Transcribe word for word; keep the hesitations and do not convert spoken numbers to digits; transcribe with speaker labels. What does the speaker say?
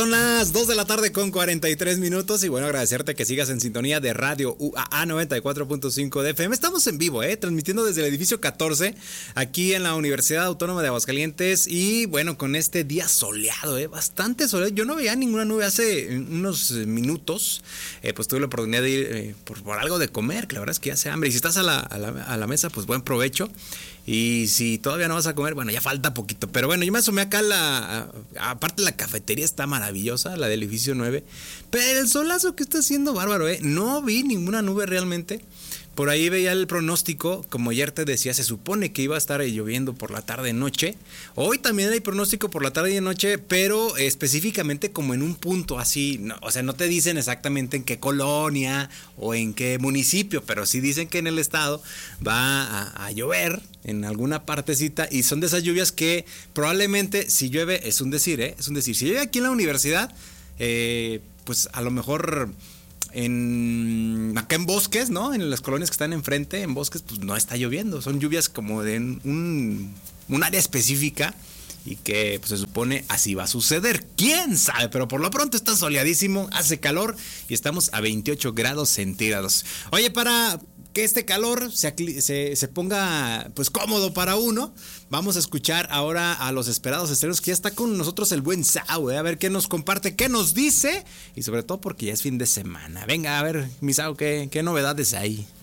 Speaker 1: Son las dos de la tarde con cuarenta y tres minutos y bueno, agradecerte que sigas en sintonía de Radio U A A noventa y cuatro punto cinco de F M. Estamos en vivo, eh, transmitiendo desde el edificio catorce aquí en la Universidad Autónoma de Aguascalientes y bueno, con este día soleado, eh, bastante soleado. Yo no veía ninguna nube hace unos minutos, eh, pues tuve la oportunidad de ir eh, por, por algo de comer, que la verdad es que ya hace hambre. Y si estás a la, a la, a la mesa, pues buen provecho. Y si todavía no vas a comer, bueno, ya falta poquito. Pero bueno, yo me asomé acá a la... A, aparte la cafetería está maravillosa, la del edificio nueve. Pero el solazo que está haciendo bárbaro, ¿eh? No vi ninguna nube realmente. Por ahí veía el pronóstico, como ayer te decía, se supone que iba a estar lloviendo por la tarde y noche. Hoy también hay pronóstico por la tarde y noche, pero específicamente como en un punto así, no, o sea, no te dicen exactamente en qué colonia o en qué municipio, pero sí dicen que en el estado va a, a llover en alguna partecita y son de esas lluvias que probablemente si llueve, es un decir, ¿eh? Es un decir, si llueve aquí en la universidad, eh, pues a lo mejor... En, acá en Bosques, ¿no? En las colonias que están enfrente, en Bosques, pues no está lloviendo. Son lluvias como de un, un área específica y que pues, se supone así va a suceder. ¿Quién sabe? Pero por lo pronto está soleadísimo, hace calor y estamos a veintiocho grados centígrados. Oye, para que este calor se, se, se ponga pues cómodo para uno, vamos a escuchar ahora a los esperados estrenos que ya está con nosotros el buen Sao, ¿eh? A ver qué nos comparte, qué nos dice y sobre todo porque ya es fin de semana. Venga, a ver, mi Sao, ¿qué, qué novedades hay?